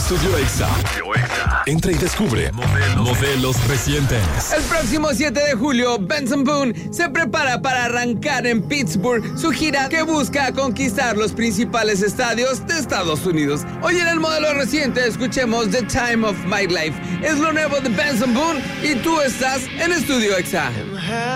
Estudio Exa. Entra y descubre modelos recientes. El próximo 7 de julio, Benson Boone se prepara para arrancar en Pittsburgh su gira que busca conquistar los principales estadios de Estados Unidos. Hoy en el modelo reciente escuchemos The Time of My Life. Es lo nuevo de Benson Boone y tú estás en Estudio Exa.